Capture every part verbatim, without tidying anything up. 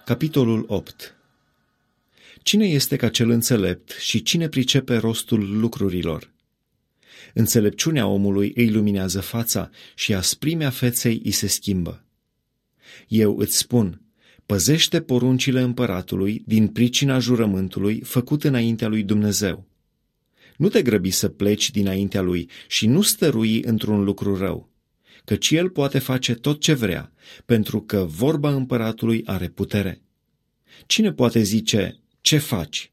Capitolul opt. Cine este ca cel înțelept și cine pricepe rostul lucrurilor? Înțelepciunea omului îi luminează fața și asprimea feței îi se schimbă. Eu îți spun, păzește poruncile împăratului din pricina jurământului făcut înaintea lui Dumnezeu. Nu te grăbi să pleci dinaintea lui și nu stărui într-un lucru rău, căci el poate face tot ce vrea, pentru că vorba împăratului are putere. Cine poate zice, ce faci?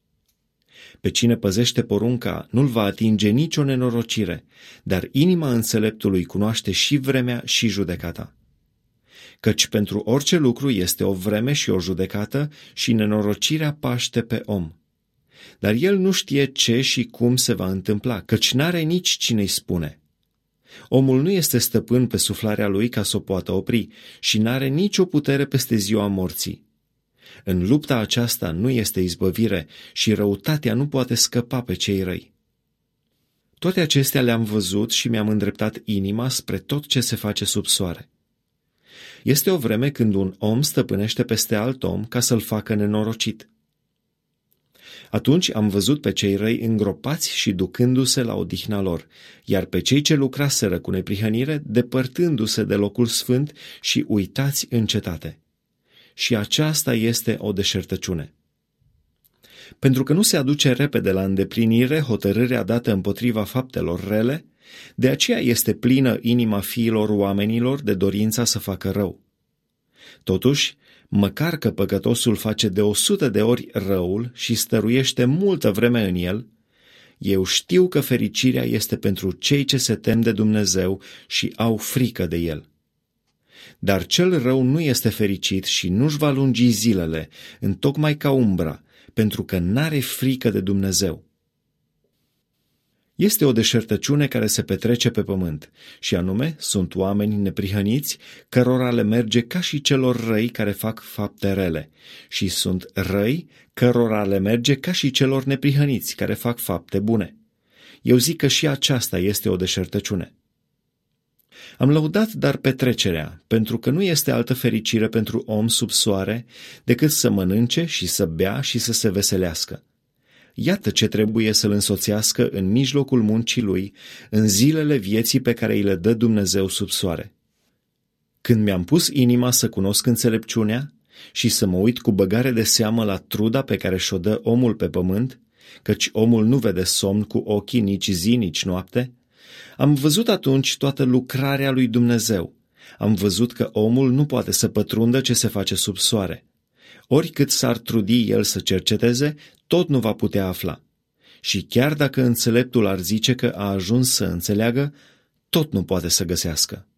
Pe cine păzește porunca nu-l va atinge nicio nenorocire, dar inima înțeleptului cunoaște și vremea și judecata. Căci pentru orice lucru este o vreme și o judecată și nenorocirea paște pe om. Dar el nu știe ce și cum se va întâmpla, căci n-are nici cine-i spune. Omul nu este stăpân pe suflarea lui ca să o poată opri și n-are nicio putere peste ziua morții. În lupta aceasta nu este izbăvire și răutatea nu poate scăpa pe cei răi. Toate acestea le-am văzut și mi-am îndreptat inima spre tot ce se face sub soare. Este o vreme când un om stăpânește peste alt om ca să-l facă nenorocit. Atunci am văzut pe cei răi îngropați și ducându-se la odihna lor, iar pe cei ce lucraseră cu neprihănire depărtându-se de locul sfânt și uitați în cetate. Și aceasta este o deșertăciune. Pentru că nu se aduce repede la îndeplinire hotărârea dată împotriva faptelor rele, de aceea este plină inima fiilor oamenilor de dorința să facă rău. Totuși, măcar că păcătosul face de o sută de ori răul și stăruiește multă vreme în el, eu știu că fericirea este pentru cei ce se tem de Dumnezeu și au frică de El. Dar cel rău nu este fericit și nu-și va lungi zilele, întocmai ca umbra, pentru că n-are frică de Dumnezeu. Este o deșertăciune care se petrece pe pământ, și anume sunt oameni neprihăniți, cărora le merge ca și celor răi care fac fapte rele, și sunt răi, cărora le merge ca și celor neprihăniți care fac fapte bune. Eu zic că și aceasta este o deșertăciune. Am lăudat dar petrecerea, pentru că nu este altă fericire pentru om sub soare decât să mănânce și să bea și să se veselească. Iată ce trebuie să-l însoțească în mijlocul muncii lui, în zilele vieții pe care îi le dă Dumnezeu sub soare. Când mi-am pus inima să cunosc înțelepciunea și să mă uit cu băgare de seamă la truda pe care și-o dă omul pe pământ, căci omul nu vede somn cu ochii nici zi, nici noapte, am văzut atunci toată lucrarea lui Dumnezeu. Am văzut că omul nu poate să pătrundă ce se face sub soare. Oricât s-ar trudi el să cerceteze, tot nu va putea afla. Și chiar dacă înțeleptul ar zice că a ajuns să înțeleagă, tot nu poate să găsească.